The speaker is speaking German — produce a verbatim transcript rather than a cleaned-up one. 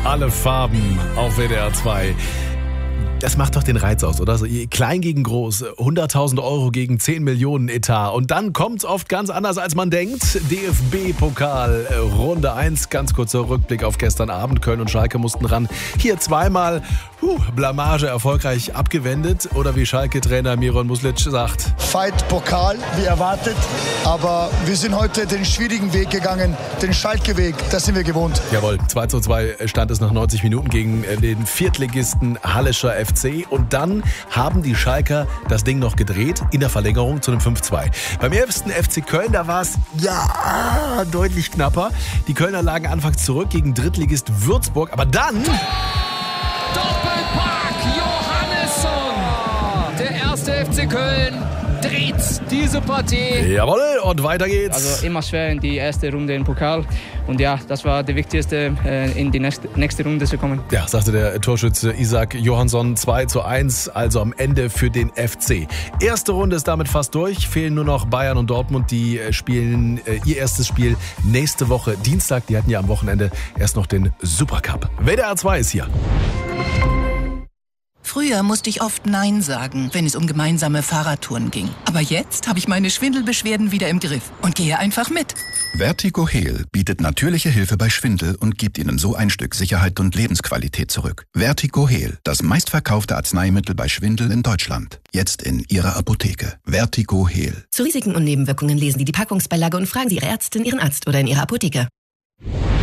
Alle Farben auf W D R zwei. Das macht doch den Reiz aus, oder? So klein gegen groß, hunderttausend Euro gegen zehn Millionen Etat. Und dann kommt's oft ganz anders, als man denkt. D F B-Pokal, Runde eins. Ganz kurzer Rückblick auf gestern Abend. Köln und Schalke mussten ran. Hier zweimal huh, Blamage erfolgreich abgewendet. Oder wie Schalke-Trainer Miron Muslic sagt: Fight Pokal, wie erwartet. Aber wir sind heute den schwierigen Weg gegangen, den Schalke-Weg. Das sind wir gewohnt. Jawohl, zwei zu zwei stand es nach neunzig Minuten gegen den Viertligisten Hallischer F C. Und dann haben die Schalker das Ding noch gedreht in der Verlängerung zu einem fünf zwei. Beim ersten F C Köln, da war es ja deutlich knapper. Die Kölner lagen anfangs zurück gegen Drittligist Würzburg. Aber dann... Doppelpack Johannesson! Der erste F C Köln dreht diese Partie. Jawohl, und weiter geht's. Also immer schwer in die erste Runde im Pokal. Und ja, das war der wichtigste, in die nächste, nächste Runde zu kommen. Ja, sagte der Torschütze Isaac Johansson. Zwei zu eins, also am Ende für den F C. Erste Runde ist damit fast durch. Fehlen nur noch Bayern und Dortmund. Die spielen äh, ihr erstes Spiel nächste Woche Dienstag. Die hatten ja am Wochenende erst noch den Supercup. W D R zwei ist hier. Früher musste ich oft Nein sagen, wenn es um gemeinsame Fahrradtouren ging. Aber jetzt habe ich meine Schwindelbeschwerden wieder im Griff und gehe einfach mit. Vertigo Heal bietet natürliche Hilfe bei Schwindel und gibt Ihnen so ein Stück Sicherheit und Lebensqualität zurück. Vertigo Heal, das meistverkaufte Arzneimittel bei Schwindel in Deutschland. Jetzt in Ihrer Apotheke. Vertigo Heal. Zu Risiken und Nebenwirkungen lesen Sie die Packungsbeilage und fragen Sie Ihre Ärztin, Ihren Arzt oder in Ihrer Apotheke.